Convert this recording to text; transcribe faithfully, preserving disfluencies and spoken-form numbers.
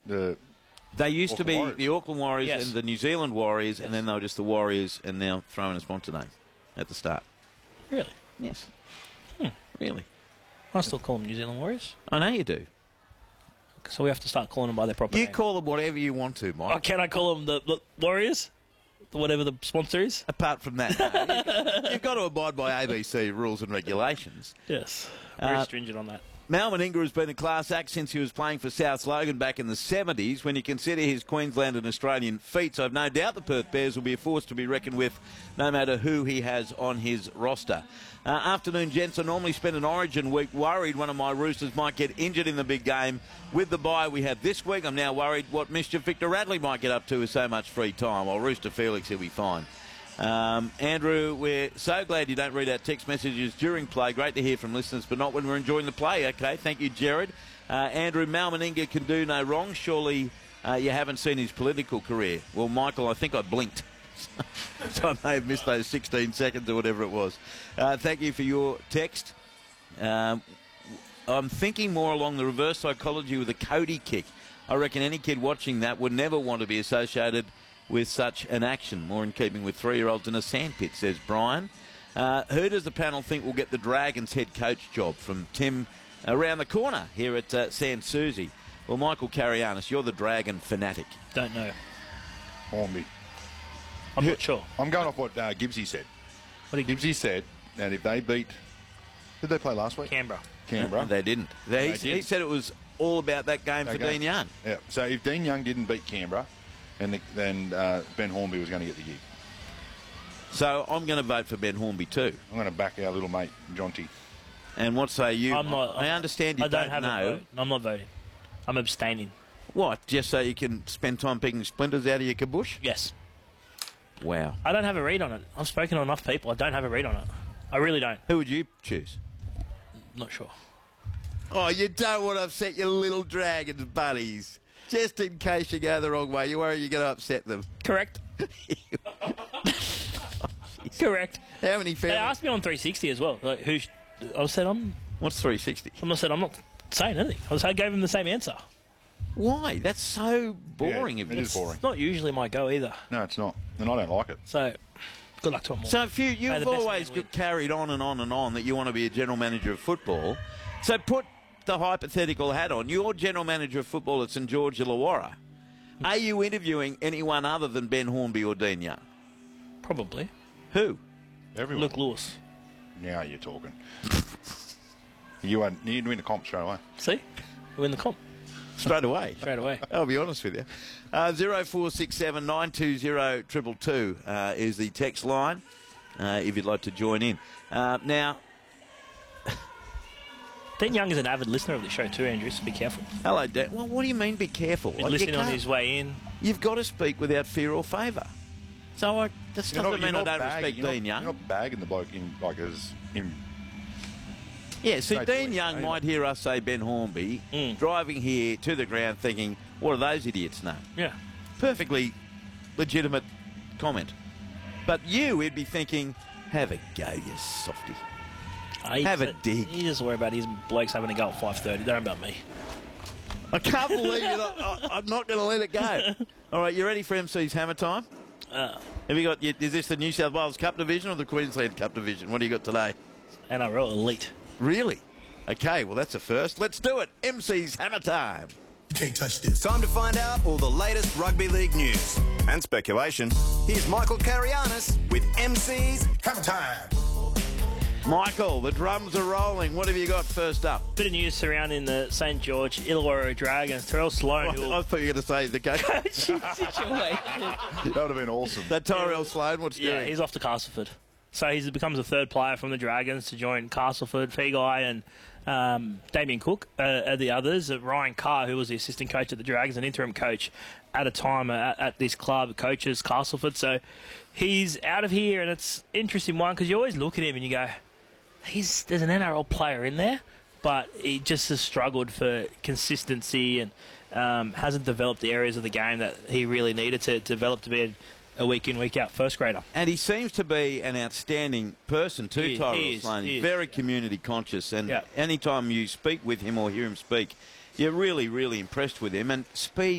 the They used Auckland to be Warriors. the Auckland Warriors Yes. and the New Zealand Warriors, Yes. and then they were just the Warriors, and now throwing a sponsor name at the start. Really? Yes. Hmm. Really. I still call them New Zealand Warriors. I know you do. So we have to start calling them by their proper You name. call them whatever you want to, Mike. Oh, can I call them the, the Warriors? The, whatever the sponsor is? Apart from that, no. You've- you've got to abide by A B C rules and regulations. Yes. Very Uh, stringent on that. Mal Meninga has been a class act since he was playing for South Logan back in the seventies. When you consider his Queensland and Australian feats, I've no doubt the Perth Bears will be a force to be reckoned with no matter who he has on his roster. Uh, afternoon, gents. I normally spend an Origin week worried one of my Roosters might get injured in the big game. With the bye we have this week, I'm now worried what mischief Victor Radley might get up to with so much free time. While Rooster Felix, he'll be fine. Um, Andrew, we're so glad you don't read out text messages during play. Great to hear from listeners, but not when we're enjoying the play. Okay, thank you, Jared. Uh, Andrew, Mal Meninga can do no wrong. Surely uh, you haven't seen his political career. Well, Michael, I think I blinked. So I may have missed those sixteen seconds or whatever it was. Uh, thank you for your text. Um, I'm thinking more along the reverse psychology with a Cody kick. I reckon any kid watching that would never want to be associated with such an action. More in keeping with three-year-olds in a sandpit, says Brian. Uh, who does the panel think will get the Dragons head coach job? From Tim around the corner here at uh, San Susie. Well, Michael Carianis, you're the Dragon fanatic. Don't know. Hornby. I'm not sure. I'm going off what uh, Gibbsy said. What did Gibbsy said that if they beat... Did they play last week? Canberra. Canberra. They didn't. They, They he, did. he said it was all about that game That for game. Dean Young. Yeah. So if Dean Young didn't beat Canberra, and the, then uh, Ben Hornby was going to get the gig. So I'm going to vote for Ben Hornby too. I'm going to back our little mate, Jonty. And what say you? I'm not. I understand you I don't, don't have know. a vote. I'm not voting. I'm abstaining. What? Just so you can spend time picking splinters out of your kabush? Yes. Wow. I don't have a read on it. I've spoken to enough people. I don't have a read on it. I really don't. Who would you choose? Not sure. Oh, you don't want to upset your little Dragons buddies. Just in case you go the wrong way. You worry you're going to upset them. Correct. Correct. How many They families? asked me on three sixty as well. Like, who? Sh- I said I'm. What's three sixty? I said I'm not saying anything. I, was, I gave him the same answer. Why? That's so boring Yeah, of it you. is boring. It's not usually my go either. No, it's not. And I don't like it. So, good luck to them all. So if you, May you've the best always man win. got carried on and on and on that you want to be a general manager of football. So put the hypothetical hat on. You're general manager of football at St George Illawarra. Are you interviewing anyone other than Ben Hornby or Dean Young? Probably. Who? Everyone. Luke Lewis. Now you're talking. you had you win the comp straight away. See? We win the comp Straight away. straight away. I'll be honest with you. Uh, zero four six seven nine two zero two two uh, is the text line uh, if you'd like to join in. Uh, now, Dean Young is an avid listener of the show too, Andrew, so be careful. hello, Dan. Well, what do you mean be careful? He's Like, you listening on can't- his way in. You've got to speak without fear or favour. So I, that's You're not, not, mean you're I not don't bagging, respect you're Dean not, Young. You're not bagging the bloke in like as in. Yeah, see, Straight Dean to Young his might hear us say Ben Hornby Mm. driving here to the ground thinking, what do those idiots know? Yeah. Perfectly legitimate comment. But you, would be thinking, have a go, you softy. I, Have a dig. You just worry about his blokes having to go at five thirty. Don't worry about me. I can't believe it. I, I, I'm not going to let it go. All right, you ready for M C's Hammer Time? Uh, Have you got? Is this the New South Wales Cup division or the Queensland Cup division? What do you got today? N R L elite. Really? Okay, well that's a first. Let's do it. M C's Hammer Time. You can't touch this. Time to find out all the latest rugby league news and speculation. Here's Michael Carianis with M C's Hammer time. Michael, the drums are rolling. What have you got first up? Bit of news surrounding the Saint George Illawarra Dragons. Terrell Sloan, who I will thought you were going to say the coach. situation. That would have been awesome. That Tyrell Sloan, what's Yeah, doing? he's off to Castleford. So he becomes the third player from the Dragons to join Castleford. Feagai and um, Damien Cook uh, are the others. Uh, Ryan Carr, who was the assistant coach at the Dragons, an interim coach at a time at, at this club, coaches Castleford. So he's out of here, and it's an interesting one because you always look at him and you go, he's there's an N R L player in there, but he just has struggled for consistency and um, hasn't developed the areas of the game that he really needed to develop to be a, a week in, week out first grader. And he seems to be an outstanding person too, He is, Tyrell he is, Sloan. he He's is. very community conscious, and Yeah. anytime you speak with him or hear him speak, you're really, really impressed with him. And speed